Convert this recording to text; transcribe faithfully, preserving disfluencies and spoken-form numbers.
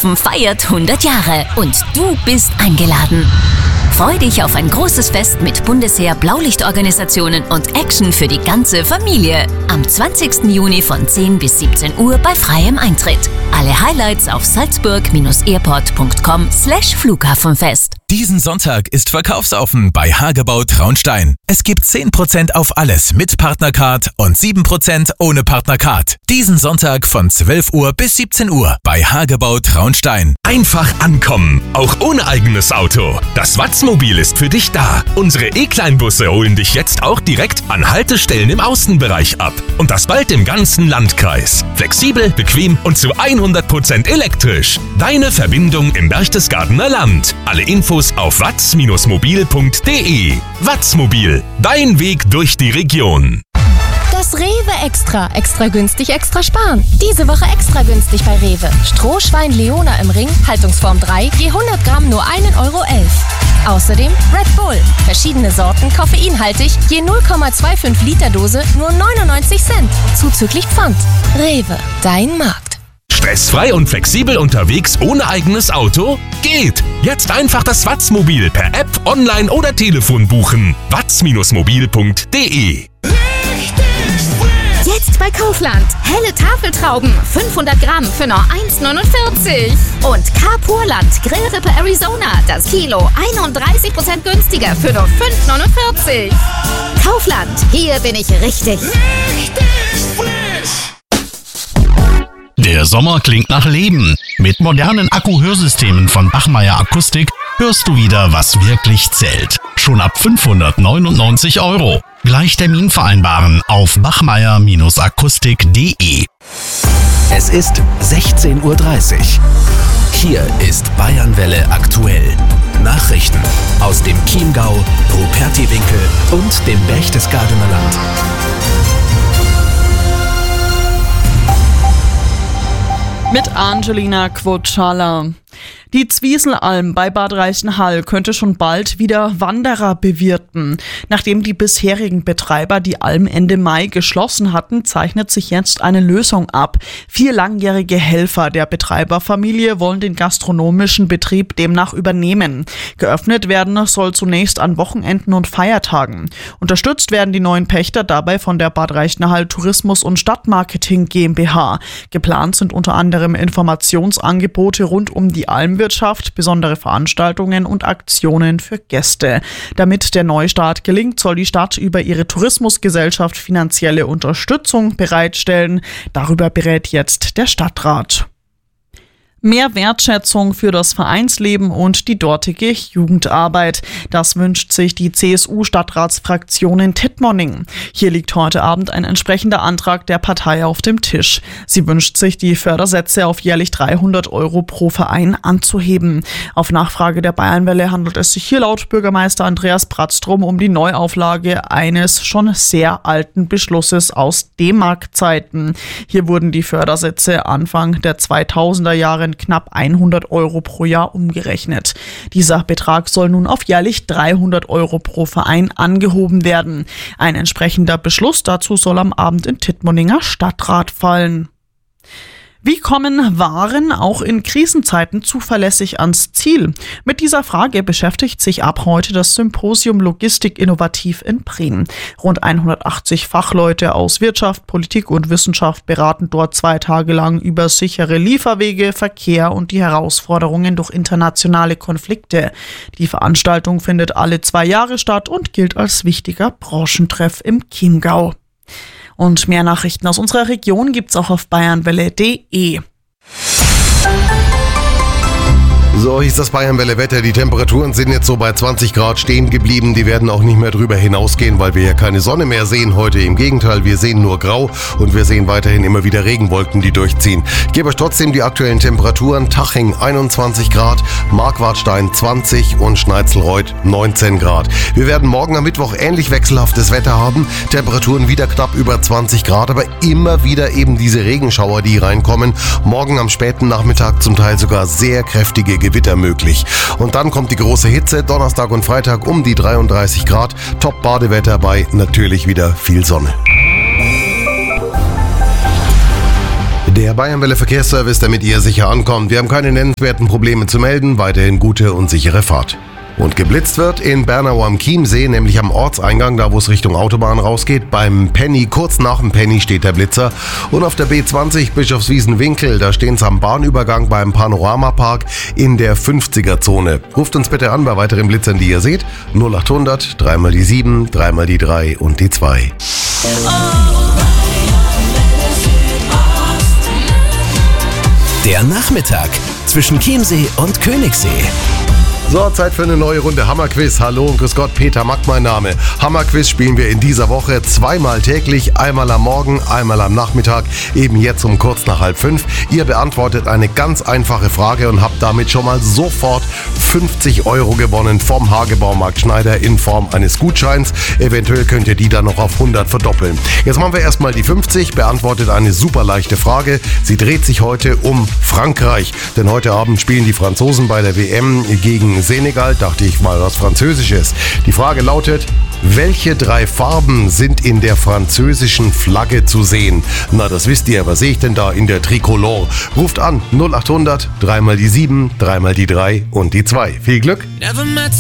Flughafen feiert hundert Jahre und du bist eingeladen. Freu dich auf ein großes Fest mit Bundesheer, Blaulichtorganisationen und Action für die ganze Familie. Am zwanzigsten Juni von zehn bis siebzehn Uhr bei freiem Eintritt. Alle Highlights auf salzburg-airport.com slash Flughafenfest. Diesen Sonntag ist verkaufsoffen bei Hagebau Traunstein. Es gibt zehn Prozent auf alles mit Partnercard und sieben Prozent ohne Partnercard. Diesen Sonntag von zwölf Uhr bis siebzehn Uhr bei Hagebau Traunstein. Einfach ankommen, auch ohne eigenes Auto. Das Watzmobil ist für dich da. Unsere E-Kleinbusse holen dich jetzt auch direkt an Haltestellen im Außenbereich ab. Und das bald im ganzen Landkreis. Flexibel, bequem und zu hundert Prozent elektrisch. Deine Verbindung im Berchtesgadener Land. Alle Infos auf watz mobil punkt de. Watzmobil, dein Weg durch die Region. Das Rewe Extra. Extra günstig, extra sparen. Diese Woche extra günstig bei Rewe. Strohschwein Leona im Ring, Haltungsform drei, je hundert Gramm nur ein Euro elf. Außerdem Red Bull. Verschiedene Sorten, koffeinhaltig, je null Komma fünfundzwanzig Liter Dose, nur neunundneunzig Cent. Zuzüglich Pfand. Rewe, dein Markt. Stressfrei und flexibel unterwegs ohne eigenes Auto? Geht! Jetzt einfach das Watzmobil per App, online oder Telefon buchen. watz mobil punkt de. Jetzt bei Kaufland. Helle Tafeltrauben, fünfhundert Gramm für nur eins neunundvierzig. Und Carpurland Grillrippe Arizona, das Kilo einunddreißig Prozent günstiger für nur fünf neunundvierzig. Kaufland, hier bin ich richtig. Richtig frisch. Der Sommer klingt nach Leben. Mit modernen Akku-Hörsystemen von Bachmeier Akustik hörst du wieder, was wirklich zählt. Schon ab fünfhundertneunundneunzig Euro. Gleich Termin vereinbaren auf bachmeier akustik punkt de. Es ist sechzehn Uhr dreißig. Hier ist Bayernwelle aktuell. Nachrichten aus dem Chiemgau, Rupertiwinkel und dem Berchtesgadener Land. Mit Angelina Quotschala. Die Zwieselalm bei Bad Reichenhall könnte schon bald wieder Wanderer bewirten. Nachdem die bisherigen Betreiber die Alm Ende Mai geschlossen hatten, zeichnet sich jetzt eine Lösung ab. Vier langjährige Helfer der Betreiberfamilie wollen den gastronomischen Betrieb demnach übernehmen. Geöffnet werden soll zunächst an Wochenenden und Feiertagen. Unterstützt werden die neuen Pächter dabei von der Bad Reichenhall Tourismus- und Stadtmarketing GmbH. Geplant sind unter anderem Informationsangebote rund um die Almwirtschaft, besondere Veranstaltungen und Aktionen für Gäste. Damit der Neustart gelingt, soll die Stadt über ihre Tourismusgesellschaft finanzielle Unterstützung bereitstellen. Darüber berät jetzt der Stadtrat. Mehr Wertschätzung für das Vereinsleben und die dortige Jugendarbeit. Das wünscht sich die C S U-Stadtratsfraktion in Tittmoning. Hier liegt heute Abend ein entsprechender Antrag der Partei auf dem Tisch. Sie wünscht sich, die Fördersätze auf jährlich dreihundert Euro pro Verein anzuheben. Auf Nachfrage der Bayernwelle handelt es sich hier laut Bürgermeister Andreas Bratztrum um die Neuauflage eines schon sehr alten Beschlusses aus D-Mark-Zeiten. Hier wurden die Fördersätze Anfang der zweitausender Jahre knapp hundert Euro pro Jahr umgerechnet. Dieser Betrag soll nun auf jährlich dreihundert Euro pro Verein angehoben werden. Ein entsprechender Beschluss dazu soll am Abend in Tittmoninger Stadtrat fallen. Wie kommen Waren auch in Krisenzeiten zuverlässig ans Ziel? Mit dieser Frage beschäftigt sich ab heute das Symposium Logistik Innovativ in Bremen. Rund hundertachtzig Fachleute aus Wirtschaft, Politik und Wissenschaft beraten dort zwei Tage lang über sichere Lieferwege, Verkehr und die Herausforderungen durch internationale Konflikte. Die Veranstaltung findet alle zwei Jahre statt und gilt als wichtiger Branchentreff im Chiemgau. Und mehr Nachrichten aus unserer Region gibt's auch auf bayernwelle punkt de. So hieß das Bayernwelle-Wetter. Die Temperaturen sind jetzt so bei zwanzig Grad stehen geblieben. Die werden auch nicht mehr drüber hinausgehen, weil wir ja keine Sonne mehr sehen heute. Im Gegenteil, wir sehen nur Grau und wir sehen weiterhin immer wieder Regenwolken, die durchziehen. Ich gebe euch trotzdem die aktuellen Temperaturen. Taching einundzwanzig Grad, Markwartstein zwanzig und Schneizelreuth neunzehn Grad. Wir werden morgen am Mittwoch ähnlich wechselhaftes Wetter haben. Temperaturen wieder knapp über zwanzig Grad, aber immer wieder eben diese Regenschauer, die reinkommen. Morgen am späten Nachmittag zum Teil sogar sehr kräftige Gewitter möglich. Und dann kommt die große Hitze, Donnerstag und Freitag um die dreiunddreißig Grad, Top-Badewetter bei natürlich wieder viel Sonne. Der Bayernwelle Verkehrsservice, damit ihr sicher ankommt. Wir haben keine nennenswerten Probleme zu melden, weiterhin gute und sichere Fahrt. Und geblitzt wird in Bernau am Chiemsee, nämlich am Ortseingang, da wo es Richtung Autobahn rausgeht. Beim Penny, kurz nach dem Penny steht der Blitzer. Und auf der B zwanzig Bischofswiesen-Winkel, da stehen sie am Bahnübergang beim Panoramapark in der fünfziger-Zone. Ruft uns bitte an bei weiteren Blitzern, die ihr seht. null achthundert, dreimal die sieben, dreimal die drei und die zwei. Der Nachmittag zwischen Chiemsee und Königssee. So, Zeit für eine neue Runde Hammerquiz. Hallo und grüß Gott, Peter Mack mein Name. Hammerquiz spielen wir in dieser Woche zweimal täglich, einmal am Morgen, einmal am Nachmittag, eben jetzt um kurz nach halb fünf. Ihr beantwortet eine ganz einfache Frage und habt damit schon mal sofort fünfzig Euro gewonnen vom Hagebaumarkt Schneider in Form eines Gutscheins. Eventuell könnt ihr die dann noch auf hundert verdoppeln. Jetzt machen wir erstmal die fünfzig, beantwortet eine super leichte Frage. Sie dreht sich heute um Frankreich, denn heute Abend spielen die Franzosen bei der W M gegen Senegal, dachte ich mal was Französisches. Die Frage lautet, welche drei Farben sind in der französischen Flagge zu sehen? Na, das wisst ihr, was sehe ich denn da in der Tricolore? Ruft an null achthundert, dreimal die sieben, dreimal die drei und die zwei. Viel Glück!